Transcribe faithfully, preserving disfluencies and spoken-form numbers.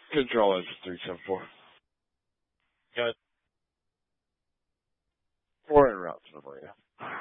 Control engine three seven four. Good. Four en route to the marina.